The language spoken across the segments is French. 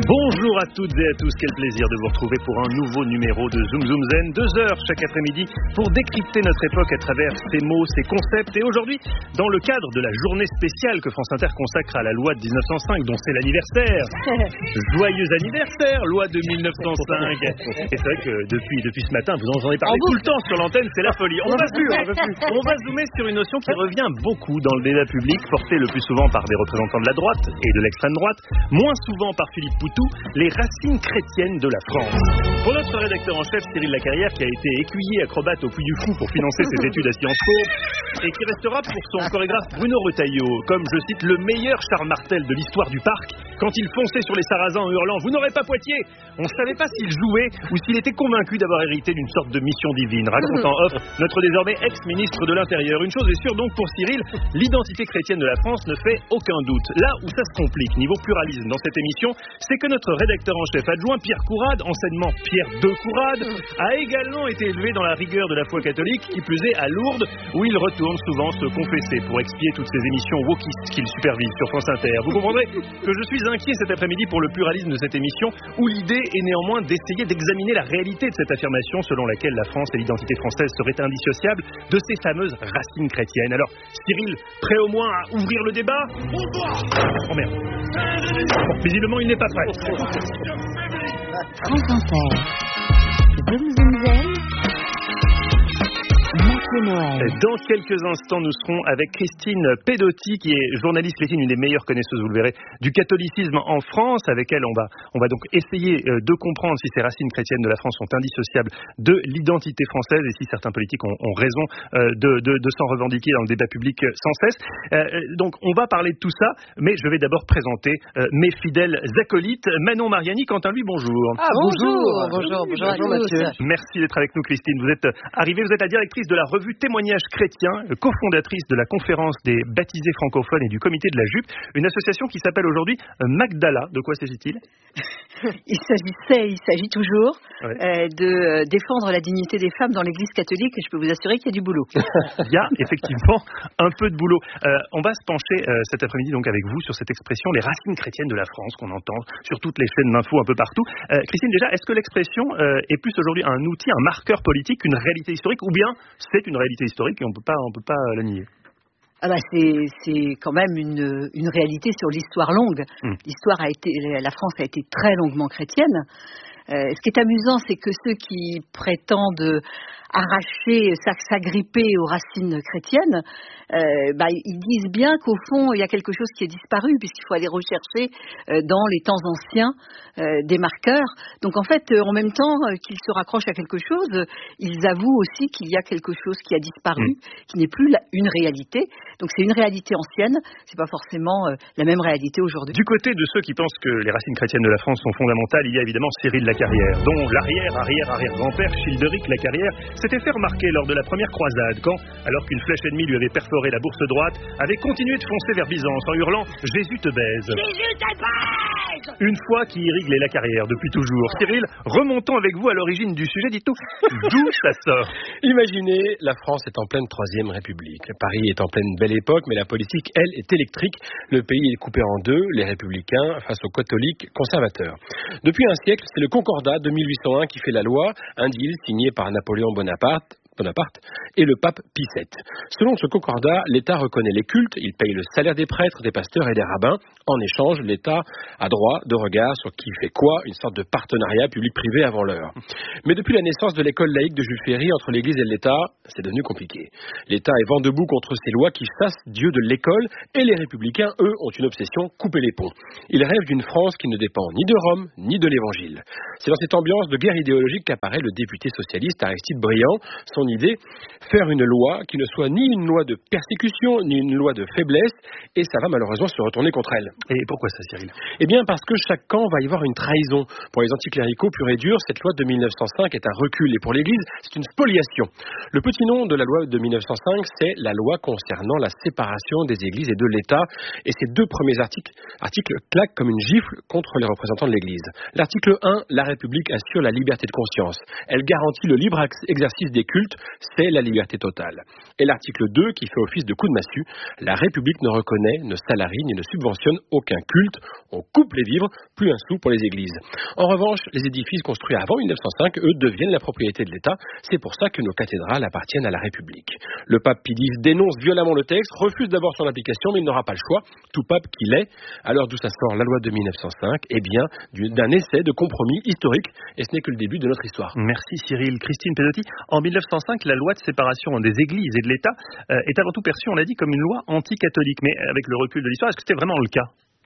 Bonjour à toutes et à tous, quel plaisir de vous retrouver pour un nouveau numéro de Zoom Zoom Zen, 2 heures chaque après-midi pour décrypter notre époque à travers ses mots, ses concepts. Et aujourd'hui, dans le cadre de la journée spéciale que France Inter consacre à la loi de 1905, dont c'est l'anniversaire. Joyeux anniversaire, loi de 1905. Et c'est vrai que depuis ce matin, vous en entendez parler tout le temps sur l'antenne, c'est la folie. On va zoomer sur une notion qui revient beaucoup dans le débat public, portée le plus souvent par des représentants de la droite et de l'extrême droite, moins souvent par Philippe Poutou, les racines chrétiennes de la France. Pour notre rédacteur en chef Cyril Lacarrière, qui a été écuyer acrobate au Puy du Fou pour financer ses études à Sciences Po, et qui restera pour son chorégraphe Bruno Retailleau comme, je cite, le meilleur Charles Martel de l'histoire du parc, quand il fonçait sur les Sarrasins en hurlant « Vous n'aurez pas Poitiers !» On ne savait pas s'il jouait ou s'il était convaincu d'avoir hérité d'une sorte de mission divine, raconte en off notre désormais ex-ministre de l'Intérieur. Une chose est sûre donc pour Cyril, l'identité chrétienne de la France ne fait aucun doute. Là où ça se complique, niveau pluralisme dans cette émission, c'est que notre rédacteur en chef adjoint, Pierre Courade, anciennement Pierre de Courade, a également été élevé dans la rigueur de la foi catholique, qui plus est à Lourdes, où il retourne souvent se confesser pour expier toutes ces émissions wokistes qu'il supervise sur France Inter. Vous comprendrez que je suis inquiet cet après-midi pour le pluralisme de cette émission, où l'idée est néanmoins d'essayer d'examiner la réalité de cette affirmation selon laquelle la France et l'identité française seraient indissociables de ces fameuses racines chrétiennes. Alors, Cyril, prêt au moins à ouvrir le débat ? Oh merde. Bon, visiblement, il n'est pas prêt. France Inter. Zoom Zoom Zen. Noël. Dans quelques instants, nous serons avec Christine Pedotti, qui est journaliste, Christine, une des meilleures connaisseuses, vous le verrez, du catholicisme en France. Avec elle, on va donc essayer de comprendre si ces racines chrétiennes de la France sont indissociables de l'identité française et si certains politiques ont raison de s'en revendiquer dans le débat public sans cesse. Donc, on va parler de tout ça, mais je vais d'abord présenter mes fidèles acolytes. Manon Mariani, Quentin lui, bonjour. Ah, bonjour à tous. Merci d'être avec nous, Christine. Vous êtes arrivée, vous êtes la directrice de la revue Témoignages chrétiens, cofondatrice de la conférence des baptisés francophones et du comité de la jupe, une association qui s'appelle aujourd'hui Magdala. De quoi s'agit-il ? Il s'agit toujours de défendre la dignité des femmes dans l'Église catholique, et je peux vous assurer qu'il y a du boulot. Il y a effectivement un peu de boulot. On va se pencher cet après-midi donc avec vous sur cette expression, les racines chrétiennes de la France, qu'on entend sur toutes les chaînes d'infos un peu partout. Christine, déjà, est-ce que l'expression est plus aujourd'hui un outil, un marqueur politique qu'une réalité historique, ou bien c'est une réalité historique et on peut pas la nier? C'est quand même une réalité sur l'histoire longue. La France a été très longuement chrétienne. Ce qui est amusant, c'est que ceux qui prétendent arracher, s'agripper aux racines chrétiennes, ils disent bien qu'au fond, il y a quelque chose qui est disparu, puisqu'il faut aller rechercher dans les temps anciens des marqueurs. Donc en fait, en même temps qu'ils se raccrochent à quelque chose, ils avouent aussi qu'il y a quelque chose qui a disparu, qui n'est plus une réalité. Donc c'est une réalité ancienne, c'est pas forcément la même réalité aujourd'hui. Du côté de ceux qui pensent que les racines chrétiennes de la France sont fondamentales, il y a évidemment Cyril Lacarrière, dont l'arrière-arrière-arrière-grand-père Childeric Lacarrière s'était fait remarquer lors de la première croisade, quand, alors qu'une flèche ennemie lui avait perforé la bourse droite, avait continué de foncer vers Byzance en hurlant « Jésus te baise !» Jésus te baise ! Une foi qui irrigue les Lacarrière depuis toujours. Cyril, remontons avec vous à l'origine du sujet, dites-nous, d'où ça sort? Imaginez, la France est en pleine 3e République. Paris est en pleine belle époque, mais la politique, elle, est électrique. Le pays est coupé en deux, les républicains face aux catholiques conservateurs. Depuis un siècle, c'est le Concordat de 1801 qui fait la loi, un deal signé par Napoléon Bonaparte et le pape Pie VII. Selon ce concordat, l'État reconnaît les cultes, il paye le salaire des prêtres, des pasteurs et des rabbins. En échange, l'État a droit de regard sur qui fait quoi, une sorte de partenariat public-privé avant l'heure. Mais depuis la naissance de l'école laïque de Jules Ferry, entre l'Église et l'État, c'est devenu compliqué. L'État est vent debout contre ces lois qui chassent Dieu de l'école, et les républicains, eux, ont une obsession, couper les ponts. Ils rêvent d'une France qui ne dépend ni de Rome, ni de l'Évangile. C'est dans cette ambiance de guerre idéologique qu'apparaît le député socialiste Aristide Briand. Son idée, faire une loi qui ne soit ni une loi de persécution, ni une loi de faiblesse, et ça va malheureusement se retourner contre elle. Et pourquoi ça, Cyril? Eh bien, parce que chaque camp va y avoir une trahison. Pour les anticléricaux purs et durs, cette loi de 1905 est un recul, et pour l'Église, c'est une spoliation. Le petit nom de la loi de 1905, c'est la loi concernant la séparation des églises et de l'État, et ces deux premiers articles claquent comme une gifle contre les représentants de l'Église. L'article 1, la République assure la liberté de conscience. Elle garantit le libre exercice des cultes culte, c'est la liberté totale. Et l'article 2 qui fait office de coup de massue, la République ne reconnaît, ne salarie ni ne subventionne aucun culte. On coupe les vivres, plus un sou pour les églises. En revanche, les édifices construits avant 1905, eux, deviennent la propriété de l'État. C'est pour ça que nos cathédrales appartiennent à la République. Le pape Pie X dénonce violemment le texte, refuse d'abord son application, mais il n'aura pas le choix, tout pape qu'il est. Alors d'où ça sort la loi de 1905 ? Eh bien, d'un essai de compromis historique, et ce n'est que le début de notre histoire. Merci Cyril. Christine Pedotti, en 1905, la loi de séparation des églises et de l'État est avant tout perçue, on l'a dit, comme une loi anti-catholique. Mais avec le recul de l'histoire, est-ce que c'était vraiment le cas ?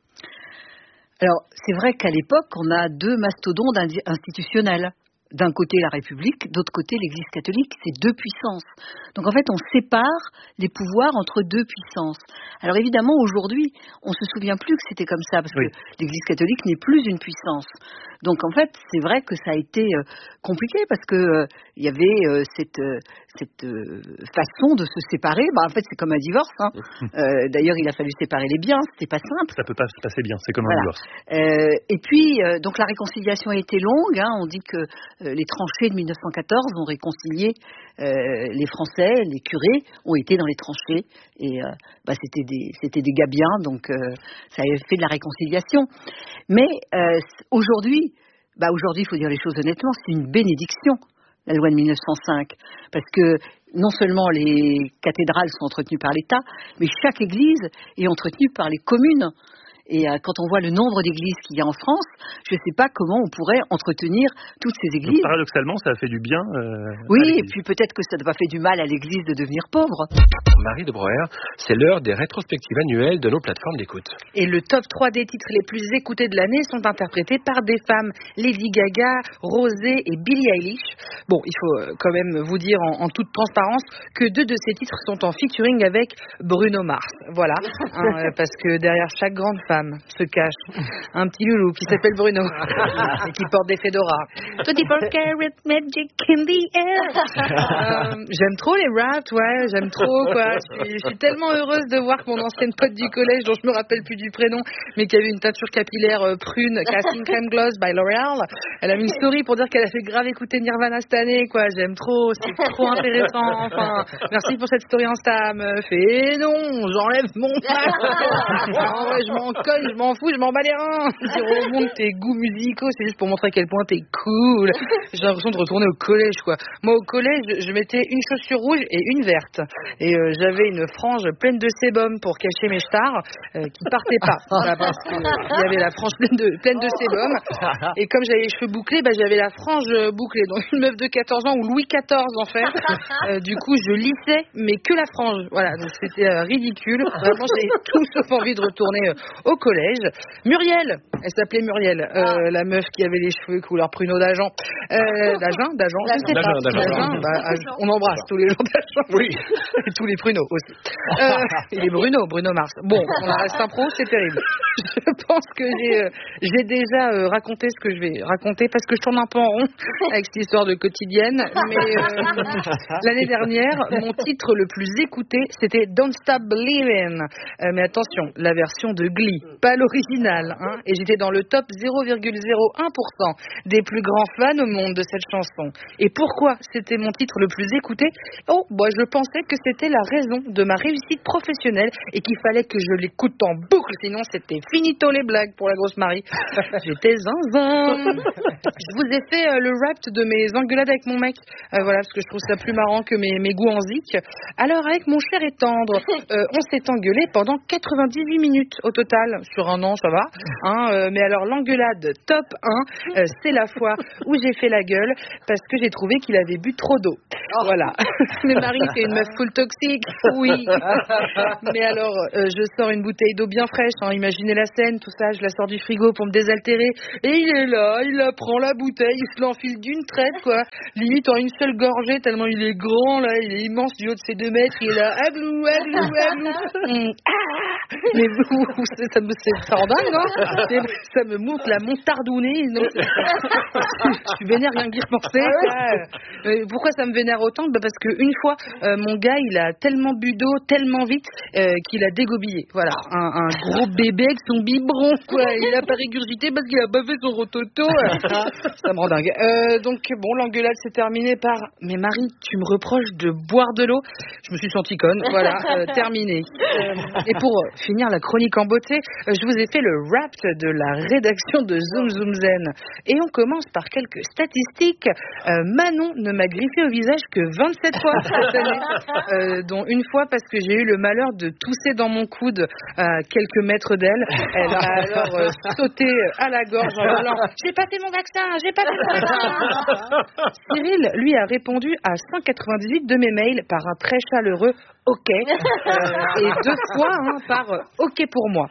Alors, c'est vrai qu'à l'époque, on a deux mastodontes institutionnels. D'un côté la République, d'autre côté l'Église catholique, c'est deux puissances. Donc en fait, on sépare les pouvoirs entre deux puissances. Alors évidemment, aujourd'hui, on se souvient plus que c'était comme ça, parce que l'Église catholique n'est plus une puissance. Donc en fait, c'est vrai que ça a été compliqué, parce que il y avait cette façon de se séparer. En fait, c'est comme un divorce. D'ailleurs, il a fallu séparer les biens, c'était pas simple. Ça peut pas se passer bien, c'est comme un divorce. Et puis, donc la réconciliation a été longue. On dit que les tranchées de 1914 ont réconcilié les Français, les curés ont été dans les tranchées et c'était des gars bien, donc ça a fait de la réconciliation. Mais aujourd'hui, il faut dire les choses honnêtement, c'est une bénédiction, la loi de 1905, parce que non seulement les cathédrales sont entretenues par l'État, mais chaque église est entretenue par les communes. Et quand on voit le nombre d'églises qu'il y a en France, je ne sais pas comment on pourrait entretenir toutes ces églises. Donc, paradoxalement, ça a fait du bien. Oui, et puis peut-être que ça n'a pas fait du mal à l'église de devenir pauvre. Marie de Breuer, c'est l'heure des rétrospectives annuelles de nos plateformes d'écoute. Et le top 3 des titres les plus écoutés de l'année sont interprétés par des femmes. Lady Gaga, Rosé et Billie Eilish. Bon, il faut quand même vous dire en toute transparence que 2 de ces titres sont en featuring avec Bruno Mars. Voilà, parce que derrière chaque grande femme se cache un petit loulou qui s'appelle Bruno et qui porte des fedoras. 24 karat magic in the air. J'aime trop les raps, j'aime trop quoi. Je suis tellement heureuse de voir que mon ancienne pote du collège, dont je me rappelle plus du prénom, mais qui avait une teinture capillaire prune, casting crème gloss by L'Oréal, elle a mis une story pour dire qu'elle a fait grave écouter Nirvana cette année, quoi. J'aime trop, c'est trop intéressant. Enfin, merci pour cette story Insta, meuf. Et non, j'enlève mon je m'en colle, je m'en fous, je m'en bats les reins. Dire au monde tes goûts musicaux, c'est juste pour montrer à quel point t'es cool. J'ai l'impression de retourner au collège, quoi. Moi, au collège, je mettais une chaussure rouge et une verte. Et j'avais une frange pleine de sébum pour cacher mes stars qui partaient pas. Voilà, parce qu'il y avait la frange pleine de sébum. Et comme j'avais les cheveux bouclés, j'avais la frange bouclée. Donc une meuf de 14 ans, ou Louis XIV en fait. Du coup, je lissais, mais que la frange. Voilà, donc c'était ridicule. Vraiment, j'avais tout sauf envie de retourner au collège. Muriel, elle s'appelait Muriel, la meuf qui avait les cheveux couleur pruneau d'Agen. D'Agen, je sais pas. On embrasse tous les gens d'Agen. Oui. Et tous les pruneaux aussi. Et les Bruno Mars. Bon, on en reste impro, c'est terrible. Je pense que j'ai déjà raconté ce que je vais raconter parce que je tourne un peu en rond avec cette histoire de quotidienne. Mais l'année dernière, mon titre le plus écouté, c'était Don't Stop Believin'. Mais attention, la version de Glee, pas l'original. Et j'étais dans le top 0,01% des plus grands fans au monde de cette chanson. Et pourquoi c'était mon titre le plus écouté ? Je pensais que c'était la raison de ma réussite professionnelle et qu'il fallait que je l'écoute en boucle, sinon c'était finito les blagues pour la grosse Marie. J'étais zinzin. Je vous ai fait le rap de mes engueulades avec mon mec, parce que je trouve ça plus marrant que mes goûts en zik. Alors avec mon cher et tendre, on s'est engueulé pendant 98 minutes au total. Sur un an, ça va. Mais alors l'engueulade top 1, c'est la fois où j'ai fait la gueule parce que j'ai trouvé qu'il avait bu trop d'eau. Voilà. Mais Marie, c'est une meuf full toxique. Oui. Mais alors, je sors une bouteille d'eau bien fraîche. Imaginez la scène, tout ça. Je la sors du frigo pour me désaltérer. Et il est là, il la prend la bouteille, il se l'enfile d'une traite, quoi. Limite en une seule gorgée, tellement il est grand, là. Il est immense du haut de ses 2 mètres. Il est là, aglou. Mais ça ça rend dingue, non? Ça me monte la montarde au nez. Je suis vénère rien que d'y repenser. Pourquoi ça me vénère autant? Parce qu'une fois, mon gars, il a tellement bu d'eau, tellement vite, qu'il a dégobillé. Voilà, un gros bébé avec son biberon, quoi. Il a pas régurgité parce qu'il a pas fait son rototo. Ça me rend dingue. Donc, bon, l'engueulade s'est terminée par « Mais Marie, tu me reproches de boire de l'eau ?» Je me suis sentie conne. Voilà, terminé. Et pour finir la chronique en beauté, je vous ai fait le rap de la rédaction de Zoom Zoom Zen. Et on commence par quelques statistiques. Manon ne m'a griffé au visage que 27 fois cette année, dont une fois parce que j'ai eu le malheur de tousser dans mon coude à quelques mètres d'elle. Elle m'a alors sauté à la gorge en hurlant « J'ai pas fait mon vaccin, j'ai pas fait mon vaccin !» Cyril, lui, a répondu à 198 de mes mails par un très chaleureux « OK » et 2 fois par « OK pour moi ».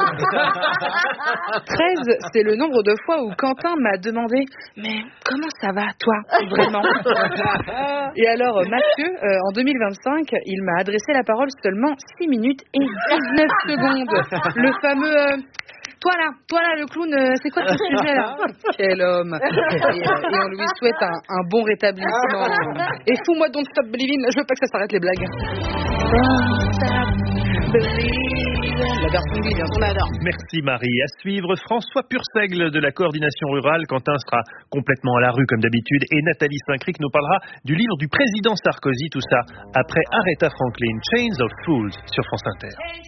13, c'est le nombre de fois où Quentin m'a demandé « Mais comment ça va, toi, vraiment ?» Et alors, Mathieu, en 2025, il m'a adressé la parole seulement 6 minutes et 19 secondes. Le fameux... Toi là, le clown, c'est quoi ton sujet là? Quel homme. Et on lui souhaite un bon rétablissement. Et fous-moi Don't Stop Believing, je veux pas que ça s'arrête les blagues. Don't Stop Believing. La version Believing, on adore. Merci Marie. À suivre, François Purseigle de la coordination rurale. Quentin sera complètement à la rue comme d'habitude. Et Nathalie Saint-Cric nous parlera du livre du président Sarkozy. Tout ça après Aretha Franklin, Chains of Fools sur France Inter.